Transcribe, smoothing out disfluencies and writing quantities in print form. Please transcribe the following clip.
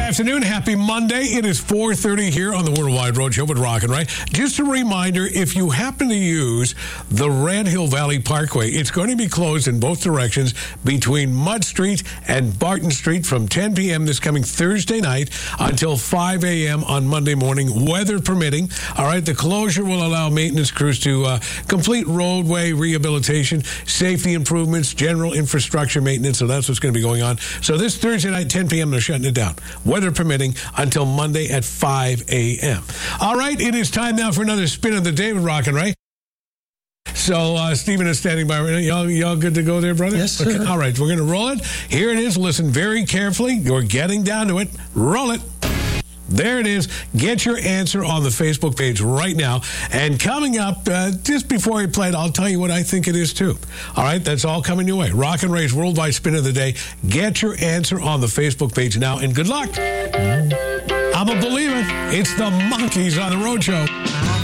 afternoon. Happy Monday. It is 4:30 here on the Worldwide Roadshow with Rock and Ray. Just a reminder, if you happen to use the Red Hill Valley Parkway, it's going to be closed in both directions between Mudd Street and Barton Street from 10 p.m. this coming Thursday night until 5 a.m. on Monday morning, weather permitting. All right, the closure will allow maintenance crews to complete roadway rehabilitation, safety improvements, general infrastructure maintenance, so that's what's going to be going on. So this Thursday night, 10 p.m., they're shutting it down, weather permitting, until Monday at 5 a.m. All right, it is time now for another spin of the day with Rock and Ray. So Stephen is standing by. Y'all good to go there, brother? Yes, sir. Okay. All right, we're going to roll it. Here it is. Listen very carefully. You're getting down to it. Roll it. There it is. Get your answer on the Facebook page right now. And coming up, just before we play it, I'll tell you what I think it is, too. All right? That's all coming your way. Rock and Ray's Worldwide Spin of the Day. Get your answer on the Facebook page now, and good luck. I'm a believer. It's the Monkees on the Roadshow.